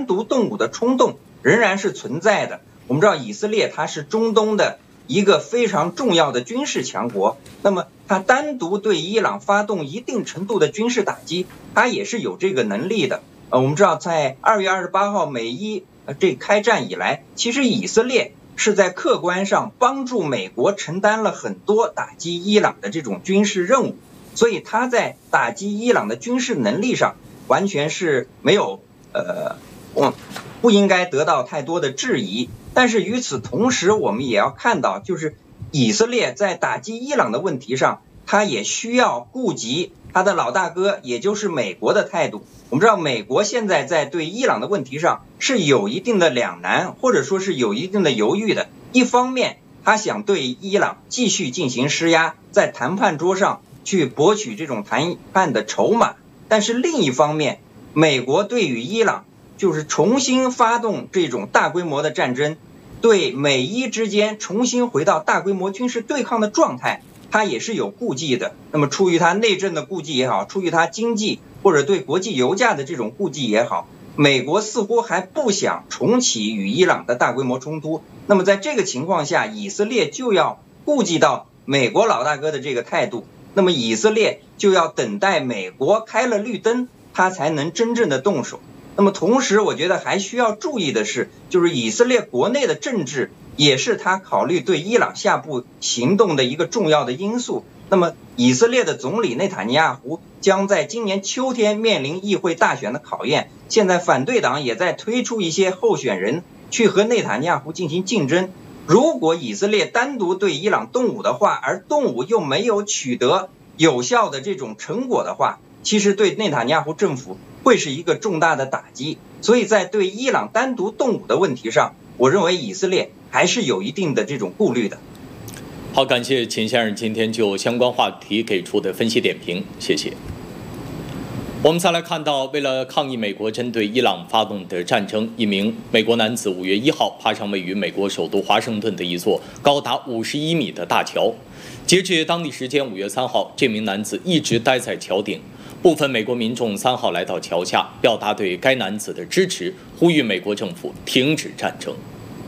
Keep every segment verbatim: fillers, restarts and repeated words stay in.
单独动武的冲动仍然是存在的。我们知道以色列它是中东的一个非常重要的军事强国，那么它单独对伊朗发动一定程度的军事打击，它也是有这个能力的。呃，我们知道在二月二十八号美伊呃这开战以来，其实以色列是在客观上帮助美国承担了很多打击伊朗的这种军事任务，所以他在打击伊朗的军事能力上完全是没有呃，嗯，不应该得到太多的质疑。但是与此同时，我们也要看到，就是以色列在打击伊朗的问题上，他也需要顾及他的老大哥，也就是美国的态度。我们知道美国现在在对伊朗的问题上是有一定的两难，或者说是有一定的犹豫的。一方面他想对伊朗继续进行施压，在谈判桌上去博取这种谈判的筹码，但是另一方面美国对于伊朗就是重新发动这种大规模的战争，对美伊之间重新回到大规模军事对抗的状态，他也是有顾忌的。那么出于他内政的顾忌也好，出于他经济或者对国际油价的这种顾忌也好，美国似乎还不想重启与伊朗的大规模冲突。那么在这个情况下，以色列就要顾及到美国老大哥的这个态度，那么以色列就要等待美国开了绿灯，他才能真正的动手。那么同时我觉得还需要注意的是，就是以色列国内的政治也是他考虑对伊朗下步行动的一个重要的因素。那么以色列的总理内塔尼亚胡将在今年秋天面临议会大选的考验，现在反对党也在推出一些候选人去和内塔尼亚胡进行竞争。如果以色列单独对伊朗动武的话，而动武又没有取得有效的这种成果的话，其实对内塔尼亚胡政府会是一个重大的打击。所以在对伊朗单独动武的问题上，我认为以色列还是有一定的这种顾虑的。 好，感谢秦先生今天就相关话题给出的分析点评，谢谢。我们再来看到，为了抗议美国针对伊朗发动的战争，一名美国男子五月一号爬上位于美国首都华盛顿的一座高达五十一米的大桥。截至当地时间五月三号，这名男子一直待在桥顶。部分美国民众三号来到桥下，表达对该男子的支持，呼吁美国政府停止战争。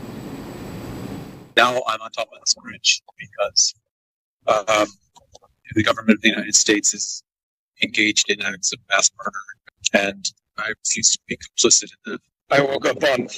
Now I'm on top of this bridge because um, the government of the United States is engaged in acts of mass murder, and I refuse to be complicit in that. I woke up on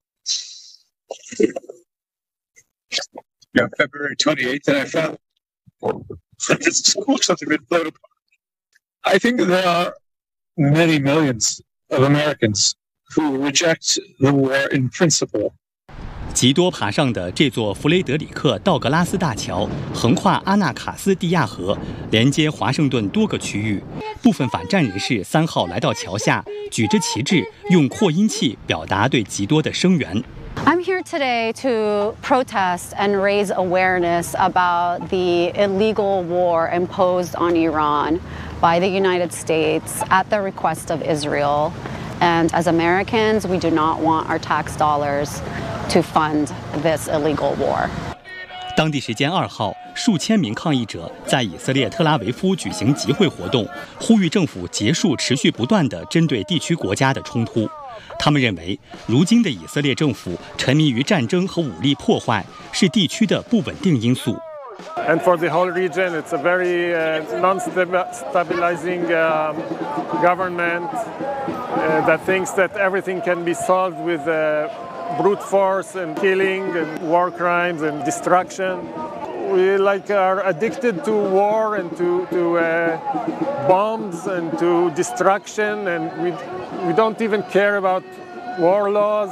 yeah, February twenty-eighth, and I found this school something been blown apart. I think there are many millions of Americans who reject the war in principle. 极多爬上的这座弗雷德里克·道格拉斯大桥横跨阿纳卡斯蒂亚河，连接华盛顿多个区域。部分反战人士三号来到桥下，举着旗帜，用扩音器表达对极多的声援。 I'm here today to protest and raise awareness about the illegal war imposed on Iran by the United States at the request of Israel. And as Americans, we do not want our tax dollars to fund this illegal war. 当地时间二号，数千名抗议者在以色列特拉维夫举行集会活动，呼吁政府结束持续不断的针对地区国家的冲突。他们认为，如今的以色列政府沉迷于战争和武力破坏，是地区的不稳定因素。 And for the whole region, it's a very uh, non-stabilizing uh, government uh, that thinks that everything can be solved with uh, brute force and killing and war crimes and destruction. We like are addicted to war and to, to uh, bombs and to destruction, and we, we don't even care about war laws.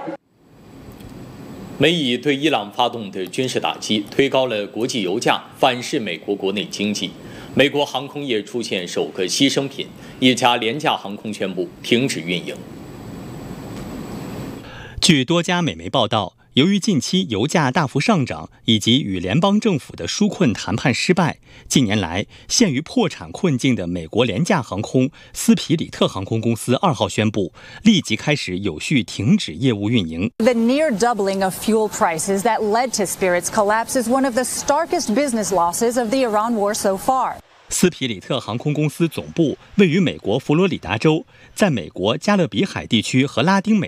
美以对伊朗发动的军事打击推高了国际油价，反噬美国国内经济。美国航空业出现首个牺牲品，一家廉价航空宣布停止运营。 据多家美媒报道，由于近期油价大幅上涨以及与联邦政府的纾困谈判失败，近年来陷于破产困境的美国廉价航空斯皮里特航空公司二号宣布，立即开始有序停止业务运营。 The near doubling of fuel prices that led to Spirit's collapse is one of the starkest business losses of the Iran war so far. 斯皮里特航空公司总部位于美国佛罗里达州，在美国加勒比海地区和拉丁美